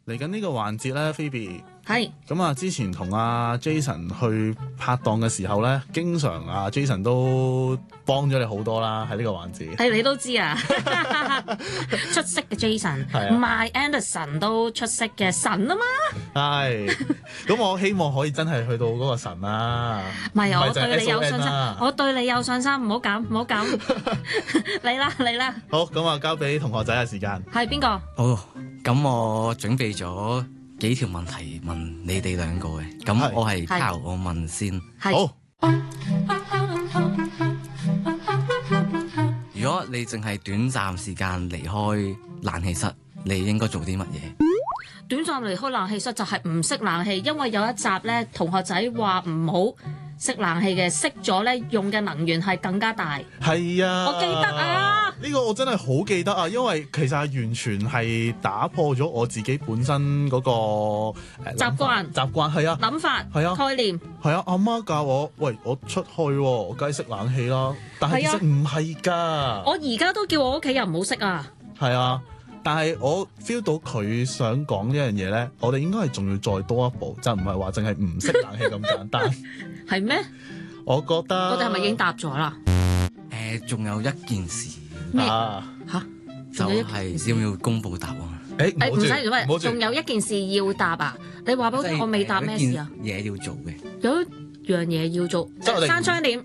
嚟緊呢個環節咧，Phoebe 係咁啊！之前同阿 Jason 去拍檔嘅時候咧，經常阿 Jason 都幫咗你好多啦，喺呢個環節。 係你都知啊，出色嘅 Jason，唔係 Anderson 都出色嘅神啊嘛。 係，咁我希望可以真係去到嗰個神啦。 唔係我就係對你有信心 SON 啦， 我對你有信心，唔好咁，唔好咁。嚟啦， 好，咁啊，交俾同學仔嘅時間。 係邊個？ 好，咁我準備咗幾條問題問你哋兩個嘅，咁我係 Carl，我問先。 好， 如果你淨係短暫時間離開冷氣室，你應該做啲乜嘢？ 短暫離開冷氣室就係唔熄冷氣，因為有一集咧，同學仔話唔好熄冷氣嘅，熄咗咧用嘅能源係更加大。 係啊， 我記得啊， 呢個我真係好記得啊，因為其實係完全係打破咗我自己本身嗰個習慣係啊， 諗法係啊， 概念係啊，阿媽教我，喂，我出去喎，我梗係熄冷氣啦，但係其實唔係㗎， 我而家都叫我屋企人唔好熄啊。 係啊。但係我 feel 到佢想講呢樣嘢咧，我哋應該係仲要再多一步，就唔係話淨係唔熄冷氣咁簡單。 係咩？ 我覺得我哋係咪已經答咗啦？ 仲有一件事咩啊？ 嚇？ 就係要唔要公佈答案？ 唔使做咩？仲有一件事要答啊！你話俾我聽，我未答咩事啊？ 嘢要做嘅， 有一樣嘢要做，閂窗簾。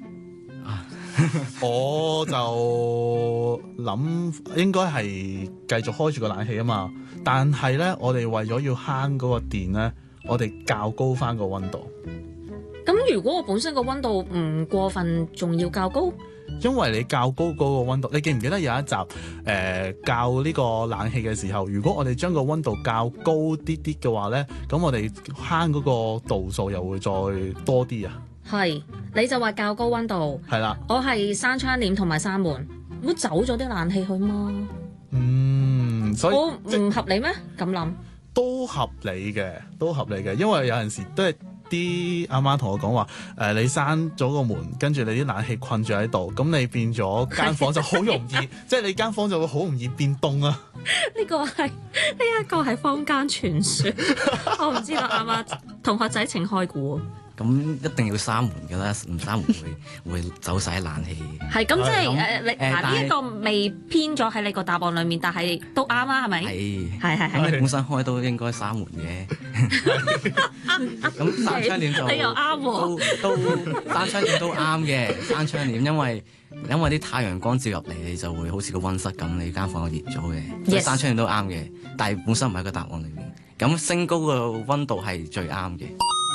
我就諗應該係繼續開住個冷氣啊嘛，但係咧，我哋為咗要慳嗰個電咧，我哋較高翻個溫度。 咁如果我本身個溫度唔過分，仲要較高？ 因為你較高嗰個溫度，你記唔記得有一集較呢個冷氣嘅時候，如果我哋將個溫度較高啲啲嘅話咧，咁我哋慳嗰個度數又會再多啲啊。 係，你就話較高溫度， 係啦， 我係閂窗簾同埋閂門，唔好走咗啲冷氣去嘛。 所以我唔合理咩？咁諗都合理嘅，因為有陣時都係啲阿媽同我講話，你閂咗個門，跟住你啲冷氣困住喺度，咁你變咗間房就好容易，即係你間房就會好容易變凍啊！ 呢一個係坊間傳說，我唔知道阿媽同學仔請開估。 咁一定要閂門㗎啦，唔閂門會走晒冷氣。 係咁即係呢一個未偏咗喺你個答案裡面，但係都啱啦，係咪？係。 咁你本身開都應該閂門嘅。咁閂窗簾就你又啱喎。 都閂窗簾都啱嘅，閂窗簾因為啲太陽光照入嚟，你就會好似個溫室咁，你間房就熱咗嘅。所以閂窗簾都啱嘅，但係本身唔喺個答案裡面。咁升高個溫度係最啱嘅。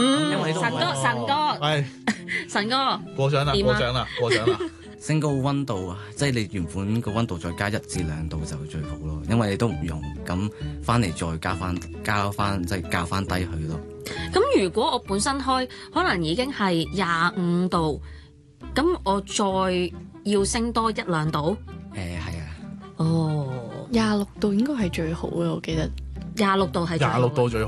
神哥， 過獎啦！ 升高溫度啊，即係你原本個溫度再加1至2度就最好咯，因為你都唔用，咁翻嚟再加翻，即係校翻低佢咯。 咁如果我本身開可能已經係25度，咁我再要升多1、2度？ 係啊。 哦， 26度應該係最好嘅，我記得。 26度係最好。 26度最好。